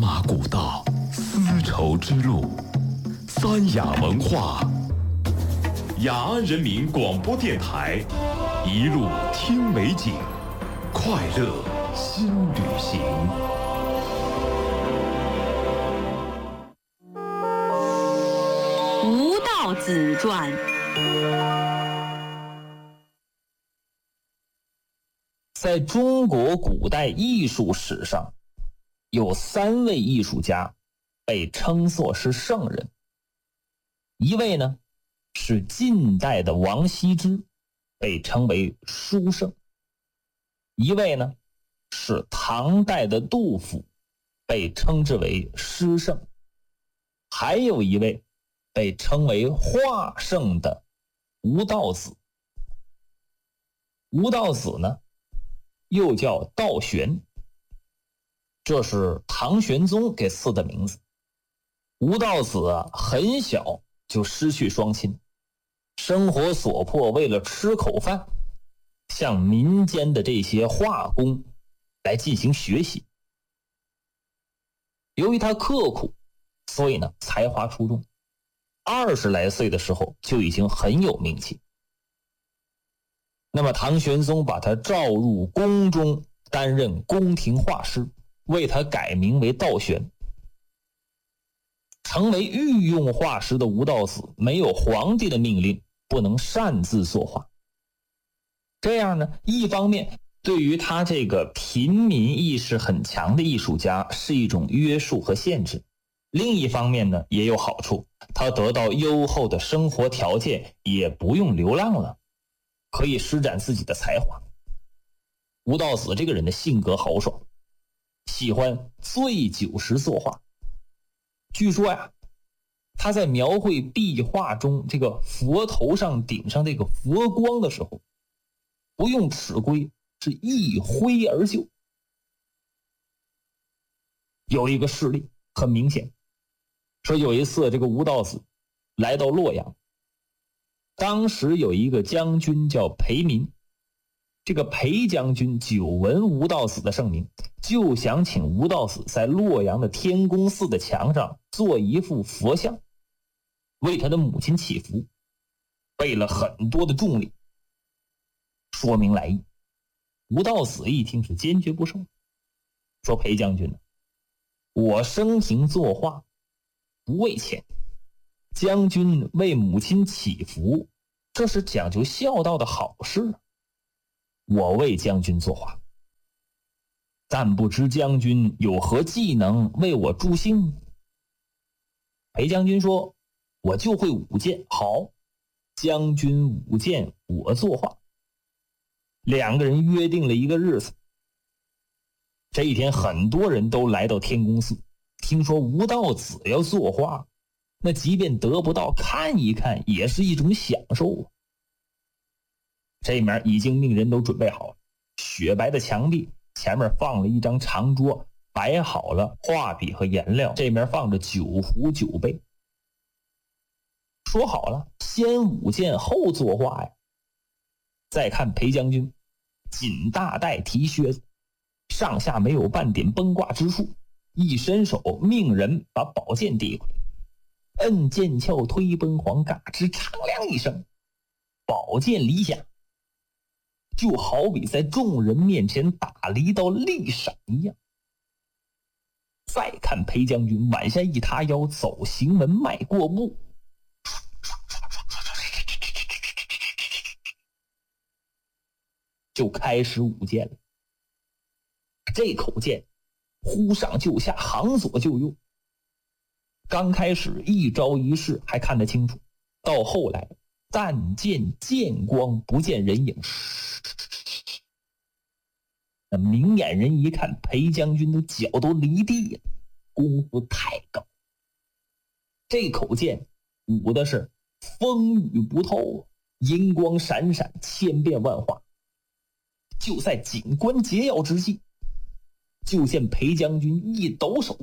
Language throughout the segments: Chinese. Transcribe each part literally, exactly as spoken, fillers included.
马古道，丝绸之路，三雅文化。雅安人民广播电台，一路听美景，快乐新旅行。 吴道子传。 在中国古代艺术史上，有三位艺术家被称作是圣人。一位呢是晋代的王羲之，被称为书圣；一位呢是唐代的杜甫，被称之为诗圣；还有一位被称为画圣的吴道子。吴道子呢又叫道玄，这是唐玄宗给赐的名字。吴道子啊，很小就失去双亲，生活所迫，为了吃口饭，向民间的这些画工来进行学习。由于他刻苦，所以呢才华出众，二十来岁的时候就已经很有名气。那么唐玄宗把他召入宫中，担任宫廷画师，为他改名为道玄。成为御用画师的吴道子，没有皇帝的命令，不能擅自作画。这样呢，一方面对于他这个平民意识很强的艺术家是一种约束和限制，另一方面呢也有好处，他得到优厚的生活条件，也不用流浪了，可以施展自己的才华。吴道子这个人的性格豪爽，喜欢醉酒时作画。据说呀，他在描绘壁画中这个佛头上顶上这个佛光的时候，不用尺规，是一挥而就。有一个事例很明显，说有一次这个吴道子来到洛阳，当时有一个将军叫裴民，这个裴将军久闻吴道子的盛名，就想请吴道子在洛阳的天宫寺的墙上做一幅佛像，为他的母亲祈福，备了很多的重礼。说明来意，吴道子一听是坚决不受，说裴将军，我生平作画不为钱，将军为母亲祈福，这是讲究孝道的好事，我为将军作画，但不知将军有何技能为我助兴。裴将军说，我就会舞剑。好，将军舞剑，我作画。两个人约定了一个日子。这一天很多人都来到天宫寺，听说吴道子要作画，那即便得不到，看一看也是一种享受。这面已经命人都准备好了，雪白的墙壁前面放了一张长桌，摆好了画笔和颜料，这面放着酒壶酒杯。说好了，先舞剑后作画呀。再看裴将军，锦大带提靴子，上下没有半点崩挂之处，一伸手命人把宝剑递过来，摁剑鞘推崩黄，嘎吱长亮一声，宝剑离下，就好比在众人面前打了一道利闪一样。再看裴将军往下一塌腰，走行门迈过步，就开始舞剑了。这口剑忽上就下，行左就右，刚开始一招一式还看得清楚，到后来但见剑光不见人影。那明眼人一看，裴将军的脚都离地了，功夫太高。这口剑舞的是风雨不透，银光闪闪，千变万化。就在紧关节要之际，就见裴将军一抖手，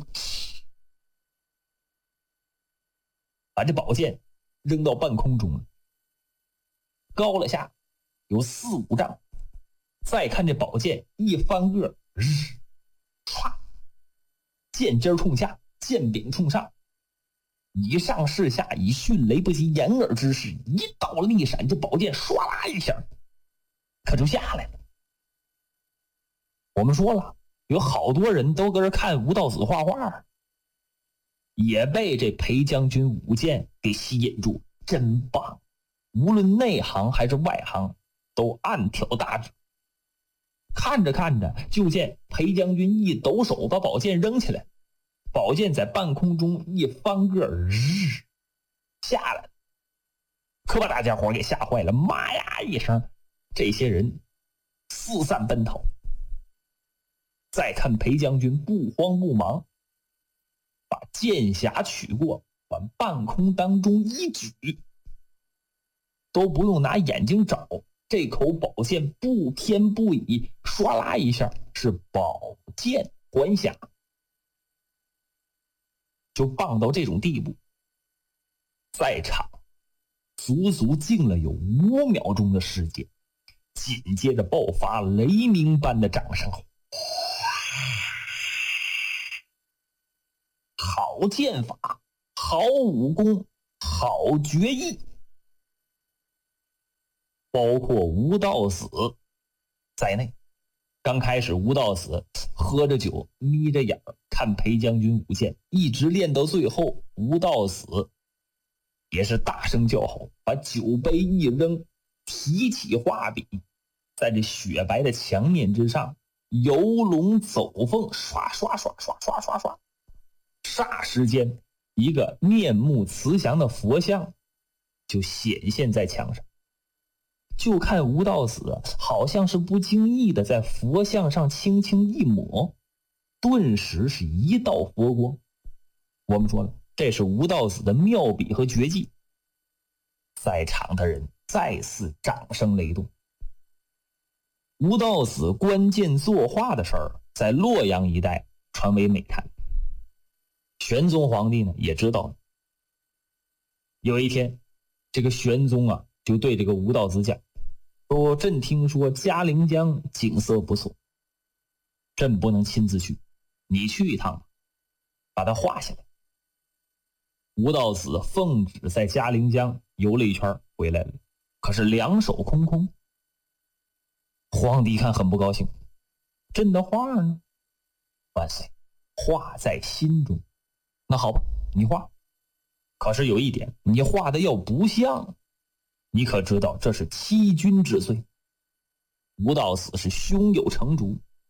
把这宝剑扔到半空中了，高了下有四五丈。再看这宝剑一翻个，唰， 剑尖冲下，剑柄冲上，以上势下，以迅雷不及掩耳之势，一道逆闪，这宝剑唰啦一下可就下来了。我们说了，有好多人都搁这看吴道子画画，也被这裴将军舞剑给吸引住，真棒！无论内行还是外行，都暗挑大指。看着看着，就见裴将军一抖手，把宝剑扔起来，宝剑在半空中一翻个，日下来，可把大家伙给吓坏了，妈呀一声，这些人四散奔逃。再看裴将军不慌不忙，把剑匣取过，往半空当中一举，都不用拿眼睛找，这口宝剑不偏不倚，唰啦一下是宝剑还匣，就棒到这种地步。在场足足静了有五秒钟的时间，紧接着爆发雷鸣般的掌声。好剑法，好武功，好绝艺，包括吴道子在内。刚开始吴道子喝着酒，眯着眼看裴将军舞剑，一直练到最后，吴道子也是大声叫好，把酒杯一扔，提起画笔，在这雪白的墙面之上游龙走凤，刷刷刷刷刷刷刷，霎时间一个面目慈祥的佛像就显现在墙上。就看吴道子好像是不经意的在佛像上轻轻一抹，顿时是一道佛光。我们说了，这是吴道子的妙笔和绝技。在场的人再次掌声雷动。吴道子关键作画的事儿在洛阳一带传为美谈。玄宗皇帝呢也知道了。有一天，这个玄宗啊就对这个吴道子讲，说朕听说嘉陵江景色不错，朕不能亲自去，你去一趟，把它画下来。吴道子奉旨在嘉陵江游了一圈回来了，可是两手空空。皇帝一看很不高兴，朕的画呢？万岁，画在心中。那好吧，你画，可是有一点，你画的要不像，你可知道这是欺君之罪。吴道子是胸有成竹，